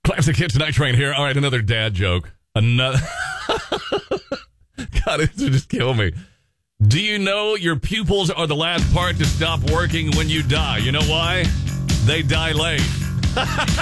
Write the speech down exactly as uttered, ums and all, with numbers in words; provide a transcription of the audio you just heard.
Classic Hits Night Train here. All right, another dad joke. Another. God, it just kill me. Do you know your pupils are the last part to stop working when you die? You know why? They die late.